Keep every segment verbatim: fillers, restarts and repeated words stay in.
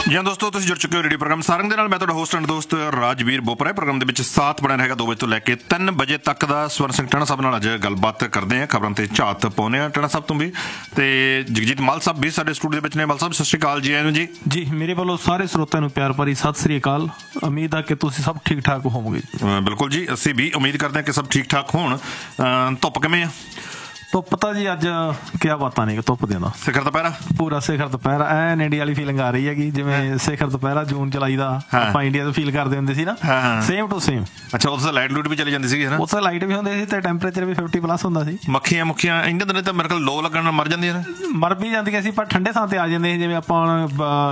ਜੀ ਹਾਂ ਦੋਸਤੋ, ਤੁਸੀਂ ਜੁੜ ਚੁੱਕੇ ਹੋ ਰੇਡੀਓ ਪ੍ਰੋਗਰਾਮ ਸਾਰੰਗ ਦੇ ਨਾਲ। ਮੈਂ ਤੁਹਾਡਾ ਹੋਸਟ ਐਂਡ ਦੋਸਤ ਰਾਜਵੀਰ ਬੋਪਰਾ। ਪ੍ਰੋਗਰਾਮ ਦੇ ਵਿੱਚ ਸਾਥ ਬਣਿਆ ਰਹੇਗਾ ਦੋ ਵਜੇ ਤੋਂ ਲੈ ਕੇ ਤਿੰਨ ਵਜੇ ਤੱਕ ਦਾ। ਸਵਰਨ ਸਿੰਘ ਟਾਣਾ ਸਾਹਿਬ ਨਾਲ ਅੱਜ ਗੱਲਬਾਤ ਕਰਦੇ ਹਾਂ, ਖਬਰਾਂ ਤੇ ਝਾਤ ਪਾਉਂਦੇ ਹਾਂ ਟਾਣਾ ਸਾਹਿਬ ਤੋਂ ਵੀ, ਤੇ ਜਗਜੀਤ ਮਾਲ ਸਾਹਿਬ ਵੀ ਸਾਡੇ ਸਟੂਡੀਓ ਦੇ ਵਿੱਚ ਨੇ। ਮਾਲ ਸਾਹਿਬ ਸਤਿ ਸ਼੍ਰੀ ਅਕਾਲ ਜੀ। ਆਇਆਂ ਜੀ ਜੀ ਮੇਰੇ ਵੱਲੋਂ ਸਾਰੇ ਸਰੋਤਿਆਂ ਨੂੰ ਪਿਆਰ ਭਰੀ ਸਤਿ ਸ੍ਰੀ ਅਕਾਲ। ਉਮੀਦ ਆ ਕਿ ਤੁਸੀਂ ਸਭ ਠੀਕ ਠਾਕ ਹੋਵੋਗੇ। ਬਿਲਕੁਲ ਜੀ, ਅਸੀਂ ਵੀ ਉਮੀਦ ਕਰਦੇ ਹਾਂ ਕਿ ਸਭ ਠੀਕ ਠਾਕ ਹੋਣ। ਧੁੱਪ ਕਿਵੇਂ ਆ? ਧੁੱਪ ਤਾਂ ਜੀ ਅੱਜ ਕਿਆ ਬਾਤਾਂ ਨੇ ਧੁੱਪ ਦੀਆਂ ਦਾ। ਸਿਖਰ ਦੁਪਹਿਰਾ ਪੂਰਾ ਸਿਖਰ ਦੁਪਹਿਰਾ ਐਨ ਇੰਡੀਆ ਵਾਲੀ ਫੀਲਿੰਗ ਆ ਰਹੀ ਹੈਗੀ, ਜਿਵੇਂ ਸਿਖਰ ਦੁਪਹਿਰਾ ਜੂਨ ਜੁਲਾਈ ਦਾ ਆਪਾਂ ਇੰਡੀਆ ਤੋਂ ਫੀਲ ਕਰਦੇ ਹੁੰਦੇ ਸੀ ਨਾ, ਸੇਮ ਟੂ ਸੇਮ। ਅੱਛਾ, ਉਸ ਲਾਈਟ ਲੂਟ ਵੀ ਚਲੀ ਜਾਂਦੀ ਸੀ? ਉੱਥੇ ਲਾਈਟ ਵੀ ਹੁੰਦੀ ਸੀ ਤੇ ਟੈਂਪਰੇਚਰ ਵੀ ਫਿਫਟੀ ਪਲੱਸ ਹੁੰਦਾ ਸੀ। ਮੱਖੀਆਂ ਮੁੱਖੀਆਂ ਇਹਨਾਂ ਦਿਨਾਂ ਤਾਂ ਮੇਰੇ ਕੋਲ ਲੋ ਲੱਗਣ ਨਾਲ ਮਰ ਜਾਂਦੀਆਂ ਨੇ। ਮਰ ਵੀ ਜਾਂਦੀਆਂ ਸੀ ਪਰ ਠੰਡੇ ਥਾਂ ਤੇ ਆ ਜਾਂਦੇ ਸੀ। ਜਿਵੇਂ ਆਪਾਂ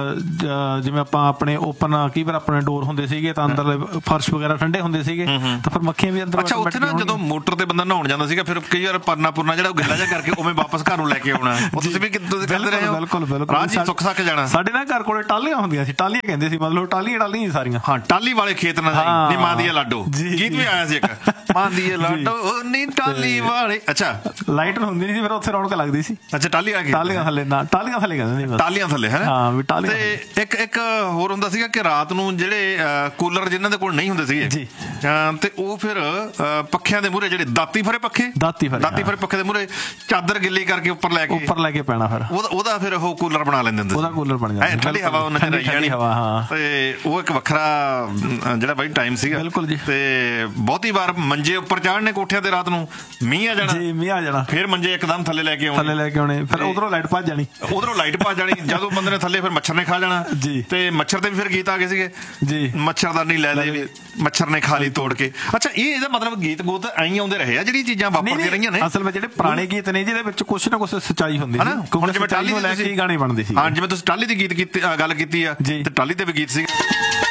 ਜਿਵੇਂ ਆਪਾਂ ਆਪਣੇ ਓਪਨ ਕਈ ਵਾਰ ਆਪਣੇ ਡੋਰ ਹੁੰਦੇ ਸੀਗੇ ਤਾਂ ਅੰਦਰ ਫਰਸ਼ ਵਗੈਰਾ ਠੰਡੇ ਹੁੰਦੇ ਸੀਗੇ ਤਾਂ ਫਿਰ ਮੱਖੀਆਂ ਵੀ ਅੰਦਰ। ਅੱਛਾ, ਉੱਥੇ ਨਾ ਜਦੋਂ ਮੋਟਰ ਤੇ ਬੰਦਾ ਨਹਾਉਣ ਜਾਂਦਾ ਸੀਗਾ ਫਿਰ ਕਈ ਵਾਰ ਪਰਨਾ ਪੁਰਨਾ ਜਿਹੜਾ ਗਿੱਲਾ ਜਿਹਾ ਕਰਕੇ ਉਵੇਂ ਵਾਪਸ ਘਰ ਨੂੰ ਲੈ ਕੇ ਆਉਣਾ। ਉਹ ਤੁਸੀਂ ਵੀ ਕਰਦੇ ਰਹੇ ਹੋ? ਬਿਲਕੁਲ ਬਿਲਕੁਲ। ਸੁੱਕ ਸੱਕ ਜਾਣਾ। ਸਾਡੇ ਨਾਲ ਘਰ ਕੋਲੇ ਟਾਲੀਆਂ ਹੁੰਦੀਆਂ ਸੀ, ਟਾਲੀਆਂ ਕਹਿੰਦੇ ਸੀ, ਮਤਲਬ ਟਾਲੀਆਂ ਟਾਲੀਆਂ ਸਾਰੀਆਂ। ਹਾਂ, ਟਾਲੀ ਵਾਲੇ ਖੇਤ ਨਾਲ ਨਹੀਂ ਮਾਂ ਦੀ ਲਾਡੋ ਗੀਤ ਵੀ ਆਇਆ ਸੀ ਇੱਕ, ਮਾਂ ਦੀ ਲਾਡੋ ਨਹੀਂ ਟਾਲੀ ਵਾਲੇ। ਅੱਛਾ, ਲਾਈਟ ਹੁੰਦੀ ਨਹੀਂ ਸੀ ਫਿਰ ਉੱਥੇ ਰੌਣਕ ਲੱਗਦੀ ਸੀ। ਅੱਛਾ, ਟਾਲੀ ਆ ਗਈ। ਟਾਲੀਆਂ ਥੱਲੇ ਨਾ ਟਾਲੀਆਂ ਥੱਲੇ ਕਹਿੰਦੇ ਸੀ, ਟਾਲੀਆਂ ਥੱਲੇ ਹੈ। ਹਾਂ ਵੀ ਟਾਲੀਆਂ। ਤੇ ਇੱਕ ਇੱਕ ਹੋਰ ਹੁੰਦਾ ਸੀਗਾ ਕਿ ਰਾਤ ਨੂੰ ਜਿਹੜੇ ਕੂਲਰ ਜਿਨ੍ਹਾਂ ਦੇ ਕੋਲ ਨਹੀਂ ਹੁੰਦੇ ਸੀਗੇ ਜੀ ਤੇ ਉਹ ਫਿਰ ਪੱਖਿਆਂ ਦੇ ਮੂਹਰੇ ਜਿਹੜੇ ਦਾਤੀ ਫਰੇ ਪੱਖੇ ਦਾਤੀ ਦਾਤੀ ਫਰੇ ਪੱਖੇ ਦੇ ਮੂਹਰੇ ਚਾਦਰ ਗਿੱਲੀ ਕਰਕੇ ਉੱਪਰ ਲੈ ਕੇ ਉੱਪਰ ਲੈ ਕੇ ਪੈਣਾ ਫਿਰ ਉਹਦਾ ਫਿਰ ਉਹ ਕੂਲਰ ਬਣਾ ਲੈਂਦੇ ਹੁੰਦੇ। ਉਹਦਾ ਕੂਲਰ ਬਣ ਜਾਂਦਾ, ਠੰਡੀ ਹਵਾ ਉਹਨਾਂ ਚ ਰਹੀ ਜਾਣੀ। ਤੇ ਉਹ ਇੱਕ ਵੱਖਰਾ ਜਿਹੜਾ ਬਾਈ ਟਾਈਮ ਸੀਗਾ। ਬਿਲਕੁਲ ਜੀ। ਤੇ ਬਹੁਤੀ ਵਾਰ ਮੰਜੇ ਉੱਪਰ ਚਾੜਨੇ ਕੋਠਿਆਂ ਤੇ, ਰਾਤ ਨੂੰ ਮੀਂਹ ਆ ਜਾਣਾ ਜੀ, ਮੀਂਹ ਆ ਜਾਣਾ ਫਿਰ ਮੰਜੇ ਇੱਕਦਮ ਥੱਲੇ ਲੈ ਕੇ ਆਉਣੇ ਥੱਲੇ ਲੈ ਕੇ ਆਉਣੇ ਫਿਰ ਉਧਰੋਂ ਲਾਈਟ ਭੱਜ ਜਾਣੀ ਉਧਰੋਂ ਲਾਈਟ ਭੱਜ ਜਾਣੀ ਜਦੋਂ ਬੰਦੇ ਨੇ ਥੱਲੇ ਫਿਰ ਮੱਛਰ ਨੇ ਖਾ ਜਾਣਾ ਜੀ। ਤੇ ਮੱਛਰ ਤੇ ਵੀ ਫਿਰ ਗੀਤ ਆ ਗਏ ਸੀਗੇ ਜੀ, ਮੱਛਰਦਾਨੀ ਲੈ ਲੈ ਵੀ ਮੱਛਰ ਨੇ ਖਾ ਲਈ ਤੋੜ ਕੇ। ਅੱਛਾ, ਇਹ ਇਹਦਾ ਮਤਲਬ ਗੀਤ ਗੂਤ ਐਂ ਆਉਂਦੇ ਰਹੇ ਆ, ਜਿਹੜੀ ਚੀਜ਼ਾਂ ਵਾਪਰਦੀਆਂ ਰਹੀਆਂ ਨੇ। ਅਸਲ ਵਿੱਚ ਜਿਹੜੇ ਪੁਰਾਣੇ ਗੀਤ ਨੇ ਜਿਹਦੇ ਵਿੱਚ ਕੁਛ ਨਾ ਕੁਛ ਸੱਚਾਈ ਹੁੰਦੀ ਸੀ। ਹੁਣ ਜਿਵੇਂ ਟਾਲੀ ਨੂੰ ਲੈ ਕੇ ਗਾਣੇ ਬਣਦੇ ਸੀ। ਹਾਂ, ਜਿਵੇਂ ਤੁਸੀਂ ਟਾਲੀ ਦੀ ਗੀਤ ਕੀਤੀ ਗੱਲ ਕੀਤੀ ਆ ਤੇ ਟਾਲੀ ਦੇ ਵੀ ਗੀਤ ਸੀ।